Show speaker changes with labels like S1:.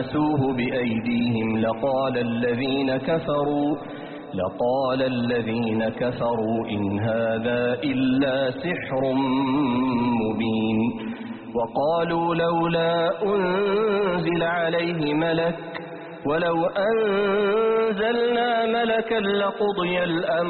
S1: لمسوه بأيديهم لقال الذين كفروا إن هذا إلا سحر مبين. وقالوا لولا أنزل عليه ملك ولو أنزلنا ملكا لقضي الأمر